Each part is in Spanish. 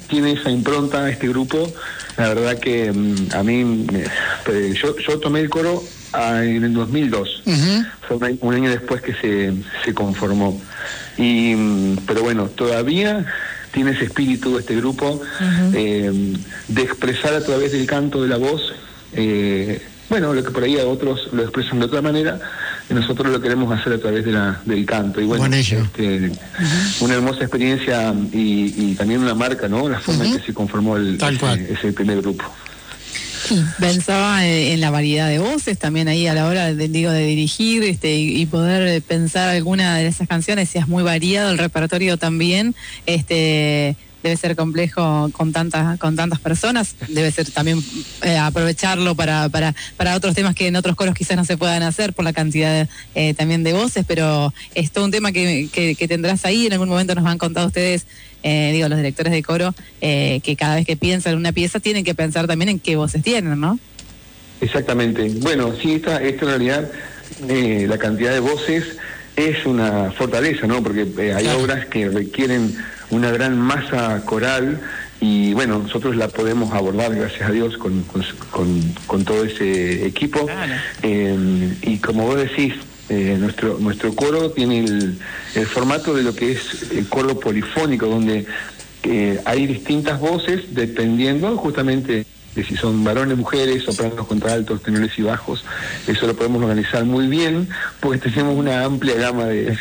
tiene esa impronta este grupo. La verdad que a mí, yo tomé el coro en el 2002, fue un año después que se conformó. Pero bueno, todavía tiene ese espíritu este grupo, de expresar a través del canto, de la voz, bueno, lo que por ahí a otros lo expresan de otra manera, y nosotros lo queremos hacer a través del canto. Y bueno, una hermosa experiencia y también una marca, ¿no? La forma en que se conformó ese primer grupo. Pensaba en la variedad de voces también ahí a la hora de dirigir y poder pensar alguna de esas canciones. Si es muy variado el repertorio también, debe ser complejo con tantas personas. Debe ser también aprovecharlo para otros temas que en otros coros quizás no se puedan hacer por la cantidad también de voces, pero es todo un tema que tendrás ahí. En algún momento nos han contado ustedes, los directores de coro, que cada vez que piensan en una pieza tienen que pensar también en qué voces tienen, ¿no? Exactamente. Bueno, sí, esta en realidad, la cantidad de voces es una fortaleza, ¿no? Porque hay obras que requieren una gran masa coral y bueno, nosotros la podemos abordar, gracias a Dios, con todo ese equipo. Y como vos decís, nuestro coro tiene el formato de lo que es el coro polifónico, donde hay distintas voces dependiendo justamente de si son varones, mujeres, sopranos, contraltos, tenores y bajos. Eso lo podemos organizar muy bien, porque tenemos una amplia gama de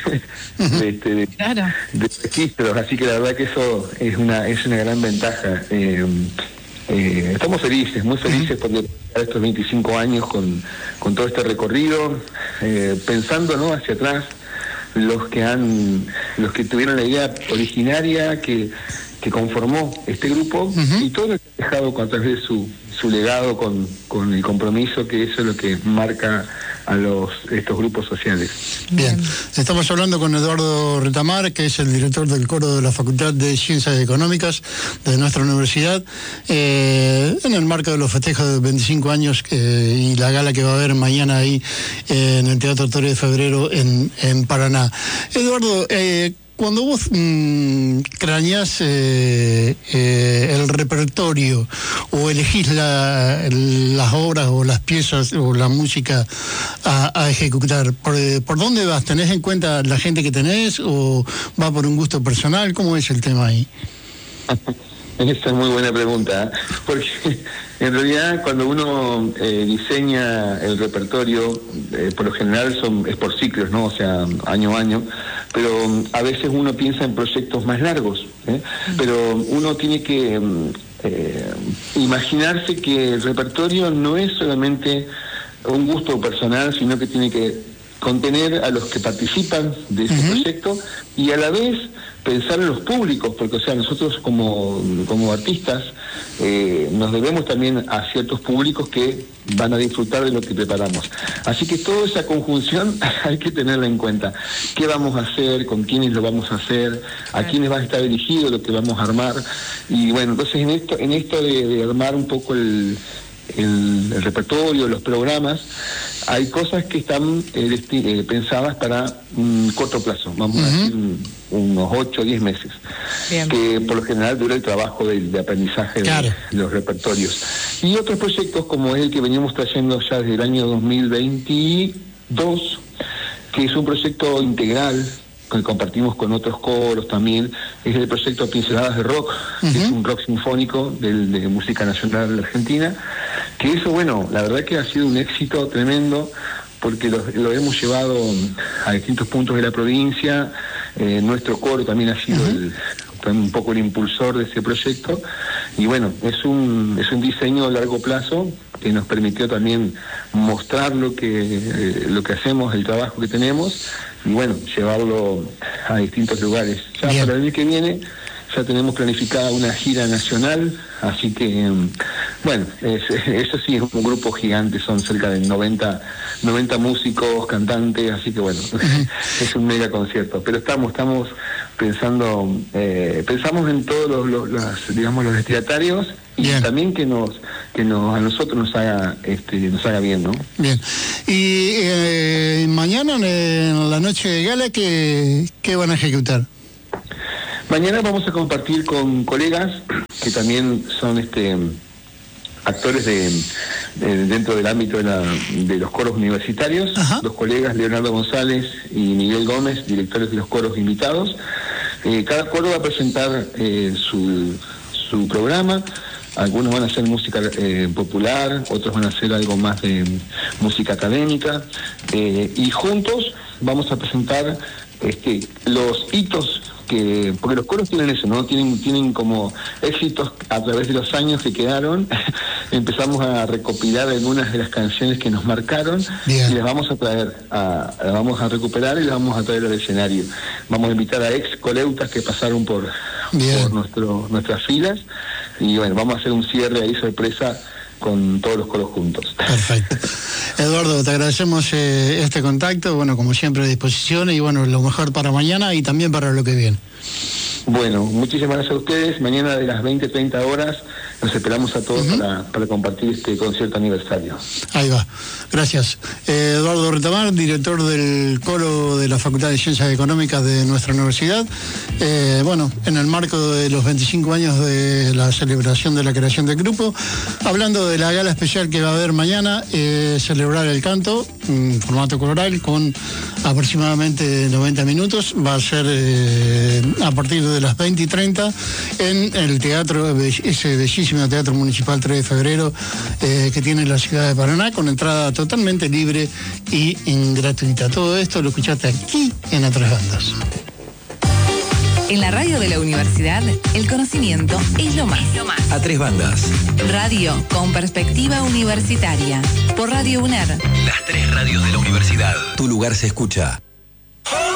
registros, así que la verdad que eso es una gran ventaja. Estamos felices, muy felices por llegar a estos 25 años con todo este recorrido, pensando, ¿no?, hacia atrás, los que tuvieron la idea originaria que conformó este grupo, y todo lo que ha dejado a través de su legado con el compromiso, que eso es lo que marca a estos grupos sociales. Bien, estamos hablando con Eduardo Retamar, que es el director del coro de la Facultad de Ciencias Económicas de nuestra universidad, en el marco de los festejos de 25 años y la gala que va a haber mañana ahí en el Teatro Torre de Febrero en Paraná. Eduardo, cuando vos craneás el repertorio o elegís las obras o las piezas o la música a ejecutar, ¿por dónde vas? ¿Tenés en cuenta la gente que tenés o va por un gusto personal? ¿Cómo es el tema ahí? Esa es muy buena pregunta, porque en realidad cuando uno diseña el repertorio, por lo general es por ciclos, ¿no? O sea, año a año, pero a veces uno piensa en proyectos más largos, pero uno tiene que imaginarse que el repertorio no es solamente un gusto personal, sino que tiene que contener a los que participan de ese proyecto y a la vez pensar en los públicos, porque o sea, nosotros como artistas nos debemos también a ciertos públicos que van a disfrutar de lo que preparamos. Así que toda esa conjunción hay que tenerla en cuenta. ¿Qué vamos a hacer? ¿Con quiénes lo vamos a hacer? ¿A quiénes va a estar dirigido lo que vamos a armar? Y bueno, entonces en esto de armar un poco el repertorio, los programas, hay cosas que están pensadas para un corto plazo, vamos a decir unos 8 o 10 meses, que por lo general dura el trabajo de aprendizaje de los repertorios. Y otros proyectos como el que venimos trayendo ya desde el año 2022, que es un proyecto integral que compartimos con otros coros también, es el proyecto Pinceladas de Rock, que es un rock sinfónico de música nacional de la Argentina, que eso, bueno, la verdad que ha sido un éxito tremendo, porque lo hemos llevado a distintos puntos de la provincia. Nuestro coro también ha sido un poco el impulsor de ese proyecto, y bueno, es un diseño a largo plazo que nos permitió también mostrar lo que hacemos, el trabajo que tenemos, y bueno, llevarlo a distintos lugares. Ya para el año que viene ya tenemos planificada una gira nacional, así que bueno, eso sí es un grupo gigante, son cerca de 90 músicos, cantantes, así que bueno, es un mega concierto, pero estamos pensando, pensamos en todos los destinatarios, y también que a nosotros nos haga bien, ¿no? Bien. Y mañana en la noche de gala, ¿qué van a ejecutar? Mañana vamos a compartir con colegas que también son actores dentro del ámbito de los coros universitarios. Ajá. Los colegas Leonardo González y Miguel Gómez, directores de los coros invitados. Cada coro va a presentar su programa. Algunos van a hacer música popular, otros van a hacer algo más de música académica, y juntos vamos a presentar los hitos porque los coros tienen eso, ¿no? Tienen como éxitos a través de los años que quedaron. Empezamos a recopilar algunas de las canciones que nos marcaron. Bien. Y las vamos a traer, las vamos a recuperar y las vamos a traer al escenario. Vamos a invitar a ex coleutas que pasaron por nuestras filas, y bueno, vamos a hacer un cierre ahí sorpresa con todos los coros juntos. Perfecto. Eduardo, te agradecemos este contacto, bueno, como siempre a disposición, y bueno, lo mejor para mañana y también para lo que viene. Bueno, muchísimas gracias a ustedes. Mañana de las 20:30 horas los esperamos a todos para compartir este concierto aniversario. Ahí va, gracias. Eduardo Retamar, director del coro de la Facultad de Ciencias Económicas de nuestra universidad. Bueno, en el marco de los 25 años de la celebración de la creación del grupo, hablando de la gala especial que va a haber mañana, celebrar el canto en formato coral con aproximadamente 90 minutos. Va a ser a partir de las 20:30 en el teatro, ese bellísimo Teatro Municipal 3 de Febrero que tiene la ciudad de Paraná, con entrada totalmente libre y gratuita. Todo esto lo escuchaste aquí en A Tres Bandas. En la radio de la universidad, el conocimiento es lo más. A Tres Bandas. Radio con perspectiva universitaria. Por Radio UNER. Las tres radios de la universidad. Tu lugar se escucha.